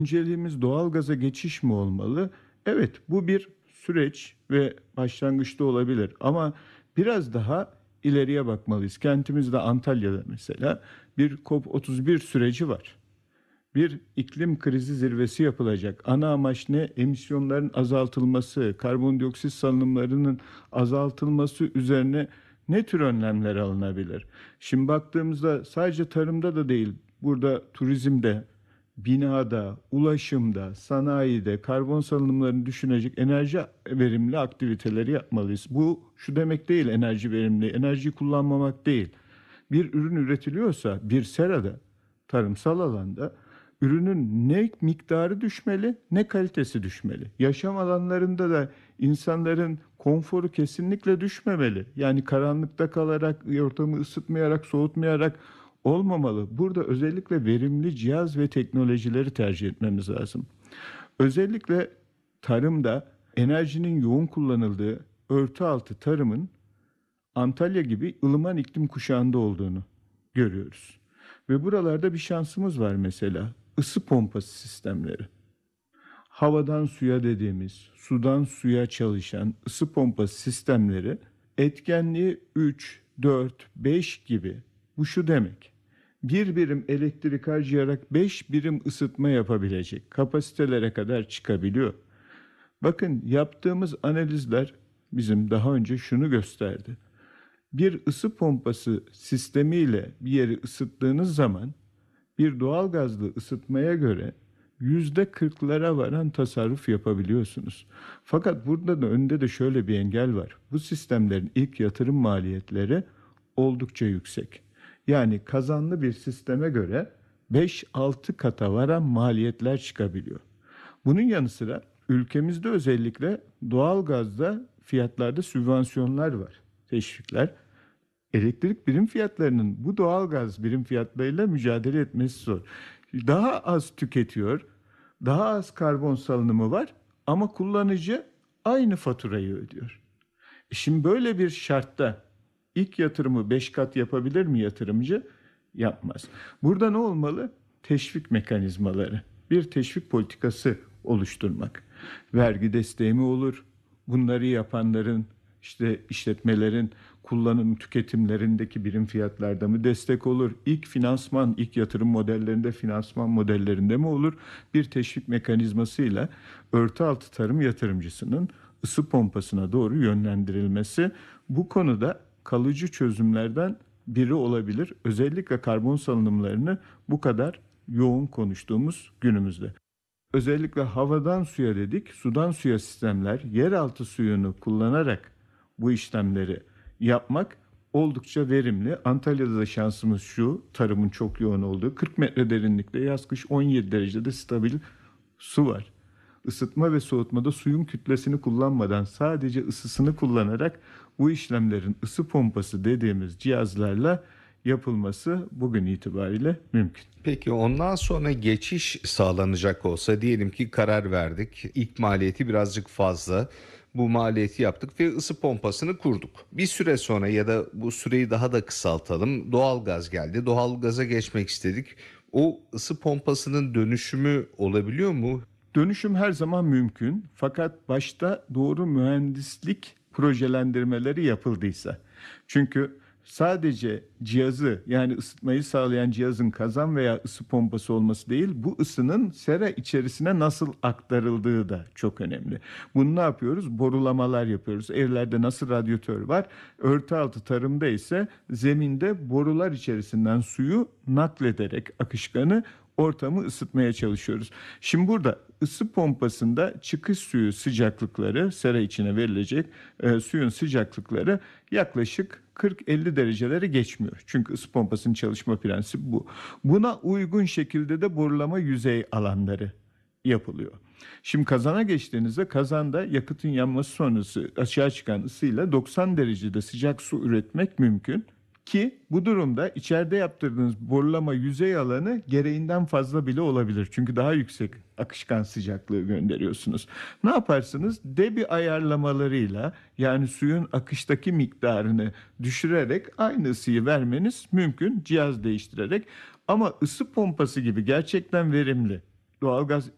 önceliğimiz doğalgaza geçiş mi olmalı? Evet, bu bir süreç ve başlangıçta olabilir ama biraz daha ileriye bakmalıyız. Kentimizde Antalya'da mesela bir COP31 süreci var. Bir iklim krizi zirvesi yapılacak. Ana amaç ne? Emisyonların azaltılması, karbondioksit salınımlarının azaltılması üzerine ne tür önlemler alınabilir? Şimdi baktığımızda sadece tarımda da değil, burada turizmde, binada, ulaşımda, sanayide karbon salınımlarını düşünecek enerji verimli aktiviteleri yapmalıyız. Bu şu demek değil enerji verimli, enerjiyi kullanmamak değil. Bir ürün üretiliyorsa bir serada, tarımsal alanda ürünün ne miktarı düşmeli ne kalitesi düşmeli. Yaşam alanlarında da insanların konforu kesinlikle düşmemeli. Yani karanlıkta kalarak, ortamı ısıtmayarak, soğutmayarak olmamalı. Burada özellikle verimli cihaz ve teknolojileri tercih etmemiz lazım. Özellikle tarımda enerjinin yoğun kullanıldığı örtü altı tarımın Antalya gibi ılıman iklim kuşağında olduğunu görüyoruz. Ve buralarda bir şansımız var mesela. Isı pompası sistemleri. Havadan suya dediğimiz, sudan suya çalışan ısı pompası sistemleri etkenliği 3, 4, 5 gibi. Bu şu demek. Bir birim elektrik harcayarak 5 birim ısıtma yapabilecek kapasitelere kadar çıkabiliyor. Bakın yaptığımız analizler bizim daha önce şunu gösterdi. Bir ısı pompası sistemiyle bir yeri ısıttığınız zaman bir doğalgazlı ısıtmaya göre %40'lara varan tasarruf yapabiliyorsunuz. Fakat burada da önde de şöyle bir engel var. Bu sistemlerin ilk yatırım maliyetleri oldukça yüksek. Yani kazanlı bir sisteme göre 5-6 kata varan maliyetler çıkabiliyor. Bunun yanı sıra ülkemizde özellikle doğalgazda fiyatlarda sübvansiyonlar var, teşvikler. Elektrik birim fiyatlarının bu doğalgaz birim fiyatlarıyla mücadele etmesi zor. Daha az tüketiyor, daha az karbon salınımı var ama kullanıcı aynı faturayı ödüyor. Şimdi böyle bir şartta ilk yatırımı 5 kat yapabilir mi yatırımcı? Yapmaz. Burada ne olmalı? Teşvik mekanizmaları. Bir teşvik politikası oluşturmak. Vergi desteği mi olur? Bunları yapanların, işte işletmelerin kullanım tüketimlerindeki birim fiyatlarda mı destek olur? İlk finansman, ilk yatırım modellerinde, finansman modellerinde mi olur? Bir teşvik mekanizmasıyla örtü altı tarım yatırımcısının ısı pompasına doğru yönlendirilmesi bu konuda kalıcı çözümlerden biri olabilir. Özellikle karbon salınımlarını bu kadar yoğun konuştuğumuz günümüzde. Özellikle havadan suya dedik, sudan suya sistemler, yeraltı suyunu kullanarak bu işlemleri yapmak oldukça verimli. Antalya'da da şansımız şu, tarımın çok yoğun olduğu 40 metre derinlikte yaz kış 17 derecede stabil su var. Isıtma ve soğutmada suyun kütlesini kullanmadan sadece ısısını kullanarak bu işlemlerin ısı pompası dediğimiz cihazlarla yapılması bugün itibariyle mümkün. Peki ondan sonra geçiş sağlanacak olsa diyelim ki karar verdik. İlk maliyeti birazcık fazla. Bu maliyeti yaptık ve ısı pompasını kurduk. Bir süre sonra ya da bu süreyi daha da kısaltalım. Doğalgaz geldi. Doğalgaza geçmek istedik. O ısı pompasının dönüşümü olabiliyor mu? Dönüşüm her zaman mümkün fakat başta doğru mühendislik projelendirmeleri yapıldıysa. Çünkü sadece cihazı yani ısıtmayı sağlayan cihazın kazan veya ısı pompası olması değil, bu ısının sera içerisine nasıl aktarıldığı da çok önemli. Bunu ne yapıyoruz? Borulamalar yapıyoruz. Evlerde nasıl radyatör var? Örtü altı tarımda ise zeminde borular içerisinden suyu naklederek akışkanı ortamı ısıtmaya çalışıyoruz. Şimdi burada ısı pompasında çıkış suyu sıcaklıkları sera içine verilecek suyun sıcaklıkları yaklaşık 40-50 dereceleri geçmiyor. Çünkü ısı pompasının çalışma prensibi bu. Buna uygun şekilde de borulama yüzey alanları yapılıyor. Şimdi kazana geçtiğinizde kazanda yakıtın yanması sonrası aşağı çıkan ısıyla 90 derecede sıcak su üretmek mümkün. Ki bu durumda içeride yaptırdığınız borulama yüzey alanı gereğinden fazla bile olabilir. Çünkü daha yüksek akışkan sıcaklığı gönderiyorsunuz. Ne yaparsınız? Debi ayarlamalarıyla yani suyun akıştaki miktarını düşürerek aynı ısıyı vermeniz mümkün cihaz değiştirerek. Ama ısı pompası gibi gerçekten verimli doğalgaz